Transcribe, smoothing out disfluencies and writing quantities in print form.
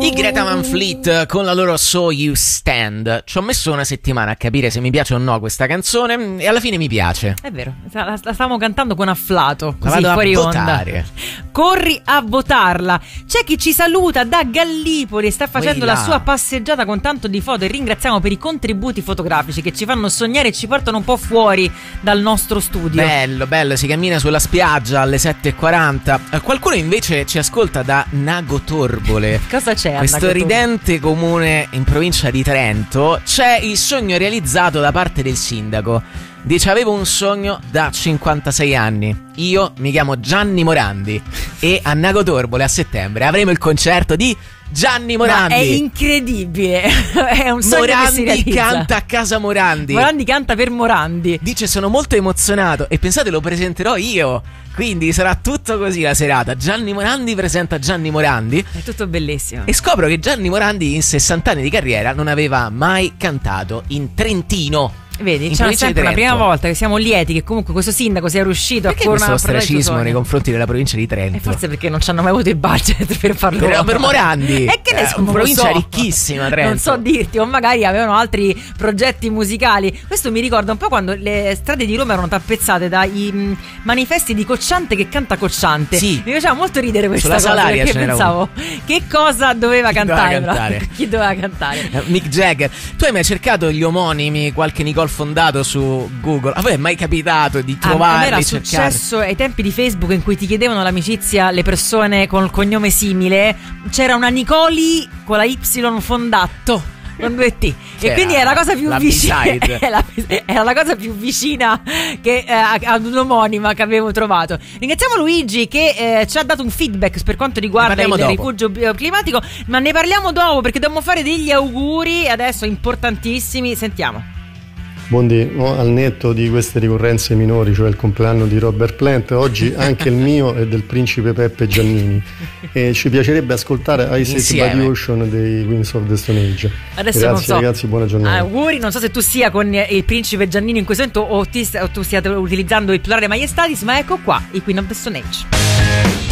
I Greta Van Fleet con la loro So You Stand. Ci ho messo una settimana a capire se mi piace o no questa canzone e alla fine mi piace. È vero, la stavamo cantando con afflato, La così vado fuori a onda. votare. Corri a votarla. C'è chi ci saluta da Gallipoli e sta facendo la sua passeggiata con tanto di foto, e ringraziamo per i contributi fotografici che ci fanno sognare e ci portano un po' fuori dal nostro studio. Bello, si cammina sulla spiaggia alle 7:40. Qualcuno invece ci ascolta da Nago Torbole. Cosa c'è a Questo Nago Torbole? ridente comune in provincia di Trento. C'è il sogno realizzato da parte del sindaco. Dice: avevo un sogno da 56 anni. Io mi chiamo Gianni Morandi e a Nago Torbole a settembre avremo il concerto di Gianni Morandi. Ma è incredibile. È un sogno che si Morandi realizza. canta a casa Morandi. Morandi canta per Morandi. Dice: sono molto emozionato e pensate, lo presenterò io. Quindi sarà tutto così la serata. Gianni Morandi presenta Gianni Morandi. È tutto bellissimo. E scopro che Gianni Morandi in 60 anni di carriera non aveva mai cantato in Trentino. Vedi, in c'è provincia sempre di la Trento. prima volta che siamo lieti che comunque questo sindaco sia riuscito Perché a questo affermare il suo ostracismo sogno? nei confronti della provincia di Trento? E forse perché non ci hanno mai avuto il budget per farlo. Però per Morandi E che ne so, una non provincia lo so. ricchissima, Trento. Non so dirti, o magari avevano altri progetti musicali. Questo mi ricorda un po' quando le strade di Roma erano tappezzate dai manifesti di Cocciante che canta Cocciante. Sì. Mi faceva molto ridere questa Sulla cosa, Salaria perché ce n'era pensavo che cosa doveva cantare, doveva cantare? Chi doveva cantare? Mick Jagger. Tu hai mai cercato gli omonimi, qualche Nicole Fondato su Google? A voi è mai capitato di A me trovarli, era cercare? successo ai tempi di Facebook in cui ti chiedevano l'amicizia le persone con il cognome simile. C'era una Nicoli con la Y Fondatto con 2 T, e C'era quindi è la cosa più la vicina. B-side. Era la cosa più vicina che ad un'omonima che avevo trovato. Ringraziamo Luigi che ci ha dato un feedback per quanto riguarda il dopo. rifugio climatico, ma ne parliamo dopo perché dobbiamo fare degli auguri adesso importantissimi. Sentiamo. Buondì, al netto di queste ricorrenze minori, cioè il compleanno di Robert Plant, oggi anche il mio è del principe Peppe Giannini e ci piacerebbe ascoltare I Set by the Ocean dei Queens of the Stone Age. Adesso Grazie non so. ragazzi, buona giornata. Auguri, non so se tu sia con il principe Giannini in questo momento o tu stia utilizzando il plurale Maiestatis, ma ecco qua, i Queen of the Stone Age.